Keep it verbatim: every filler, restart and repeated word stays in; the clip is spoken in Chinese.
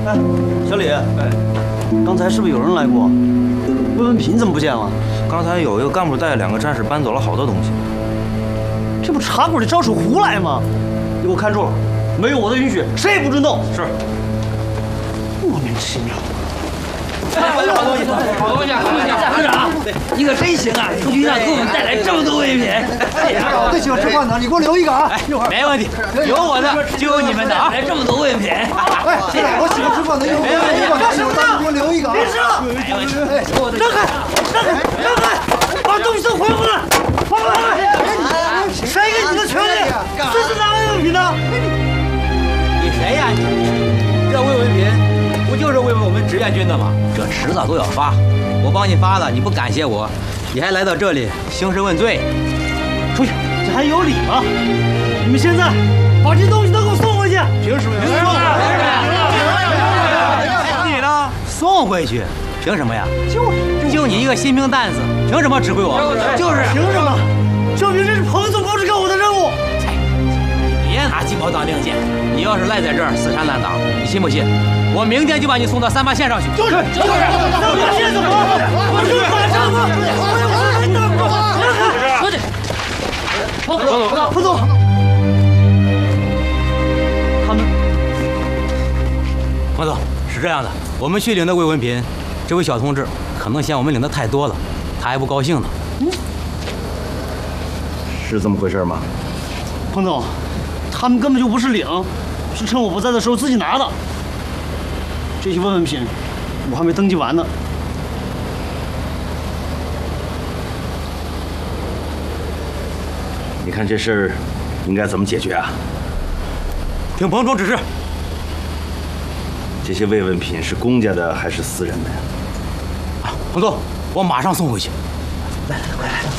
哎，小李，哎，刚才是不是有人来过？慰问品怎么不见了？ 刚才有一个干部带两个战士搬走了好多东西。 这不茶馆里照出胡来吗？你给我看住了，没有我的允许，谁也不准动。 是。 莫名其妙。 好东西，好东西，好东西！科长，你可真行啊！出去让给我们带来这么多慰品。哎呀， 我最喜欢吃饭呢，你给我留一个啊！ 一会儿没问题，有我的就有你们的啊！来这么多慰品， 哎，我喜欢吃饭的，一会儿干什么呢？给我留一个啊！ 别吃了！ 没问题。 让开，让开，让开！把东西都还回来，还回来！谁给你的权利？这是哪位慰品呢？ 你谁呀？你这慰问品不就是慰问我们志愿军的吗？这迟早都要发，我帮你发了，你不感谢我，你还来到这里兴师问罪，出去！ 这还有理吗？你们现在把这东西都给我送回去！ 凭什么？凭什么？你呢？送回去？凭什么呀？ 就就你一个新兵蛋子，凭什么指挥我？就是凭什么？证明这是彭总告知给我的任务。 别拿鸡毛当令箭！你要是赖在这儿死缠烂打，你信不信？我明天就把你送到三八线上去。 就是就是，三八线怎么？我是马上吗？我有事没等过。出去。彭总，彭总，他们， 彭总是这样的，我们去领的慰问品，这位小同志可能嫌我们领的太多了，他还不高兴呢。嗯， 是这么回事吗？ 彭总，他们根本就不是领，是趁我不在的时候自己拿的。这些慰问品我还没登记完呢。 你看这事儿应该怎么解决啊？ 听彭总指示。 这些慰问品是公家的还是私人的呀？ 啊，彭总，我马上送回去。 来来，快来！